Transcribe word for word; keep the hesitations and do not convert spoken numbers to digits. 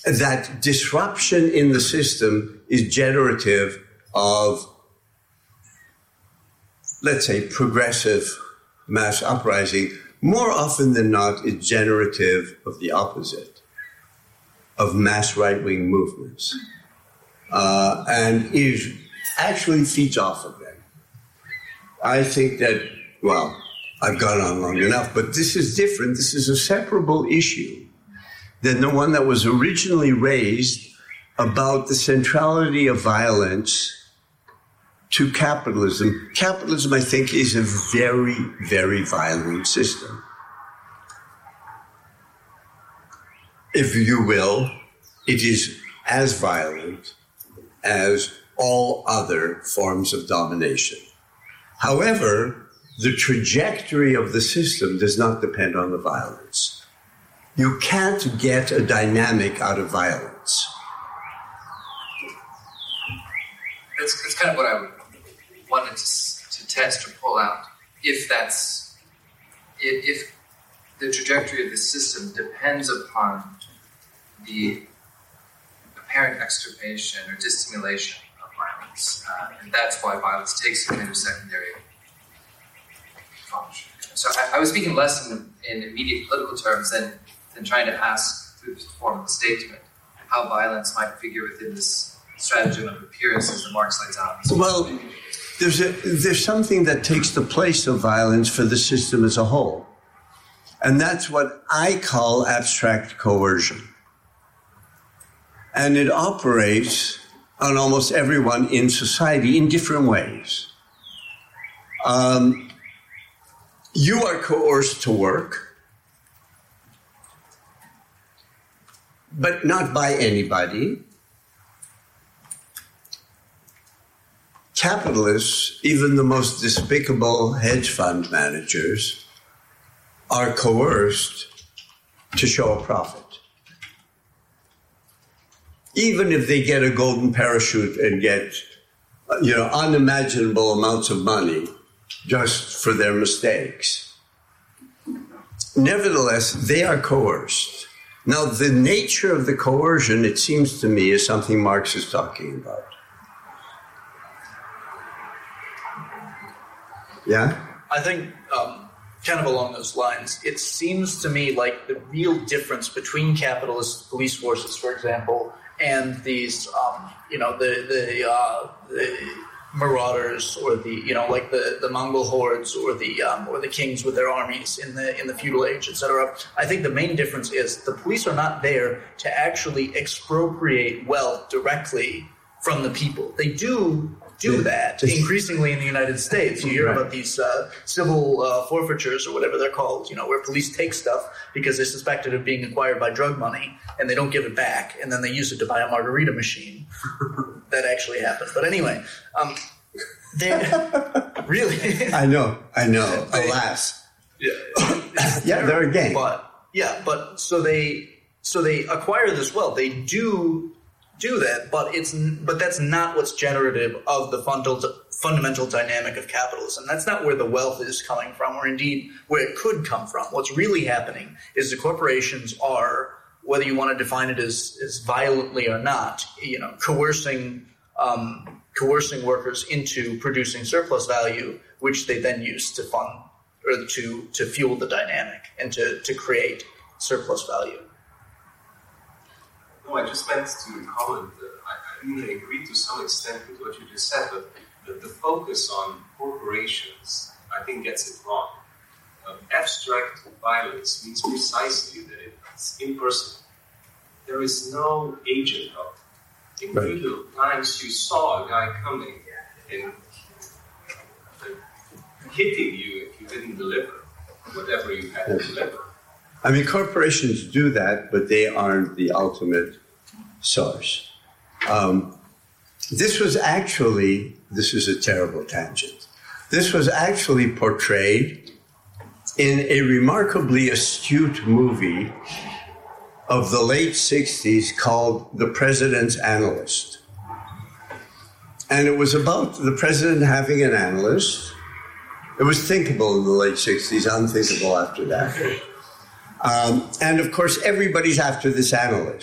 that disruption in the system is generative of, let's say, progressive mass uprising. More often than not, it's generative of the opposite, of mass right-wing movements, uh, and is actually feeds off of them. I think that, well, I've gone on long enough, but this is different. This is a separable issue than the one that was originally raised about the centrality of violence to capitalism. Capitalism, I think, is a very, very violent system. If you will, it is as violent as all other forms of domination. However, the trajectory of the system does not depend on the violence. You can't get a dynamic out of violence. That's, that's kind of what I wanted to, to test or pull out. If that's, if, if the trajectory of the system depends upon the apparent extirpation or dissimulation of violence, uh, and that's why violence takes a kind of secondary function. So I, I was speaking less in, in immediate political terms than, than trying to ask through the form of a statement how violence might figure within this stratagem of appearances that Marx lays out. Well, there's a, there's something that takes the place of violence for the system as a whole. And that's what I call abstract coercion. And it operates on almost everyone in society in different ways. Um, you are coerced to work, but not by anybody. Capitalists, even the most despicable hedge fund managers, are coerced to show a profit. Even if they get a golden parachute and get, you know, unimaginable amounts of money just for their mistakes. Nevertheless, they are coerced. Now, the nature of the coercion, it seems to me, is something Marx is talking about. Yeah? I think, um, kind of along those lines, it seems to me like the real difference between capitalist police forces, for example, and these, um, you know, the the, uh, the marauders, or the, you know, like the, the Mongol hordes, or the um, or the kings with their armies in the in the feudal age, et cetera. I think the main difference is the police are not there to actually expropriate wealth directly from the people. They do do that increasingly in the United States. You hear Right. about these uh, civil uh, forfeitures, or whatever they're called, you know, where police take stuff because they're suspected of being acquired by drug money, and they don't give it back, and then they use it to buy a margarita machine. That actually happened. But anyway, um, they're really. I know, I know, They- alas. Yeah, Yeah, they're a gang. But yeah, but so they so they acquire this wealth. They do do that, but it's but that's not what's generative of the fundamental fundamental dynamic of capitalism. That's not where the wealth is coming from, or indeed where it could come from. What's really happening is the corporations are, whether you want to define it as, as violently or not, you know, coercing um, coercing workers into producing surplus value, which they then use to fund or to to fuel the dynamic and to, to create surplus value. No, I just meant to comment. Uh, I, I mean, I agree to some extent with what you just said, but the, the focus on corporations, I think, gets it wrong. Uh, abstract violence means precisely that it's impersonal. There is no agent of it. In Right. feudal times, you saw a guy coming and uh, hitting you if you didn't deliver whatever you had to deliver. I mean, corporations do that, but they aren't the ultimate source. Um, this was actually, this is a terrible tangent. This was actually portrayed in a remarkably astute movie of the late sixties called The President's Analyst. And it was about the president having an analyst. It was thinkable in the late sixties, unthinkable after that. Um, and of course, everybody's after this analyst.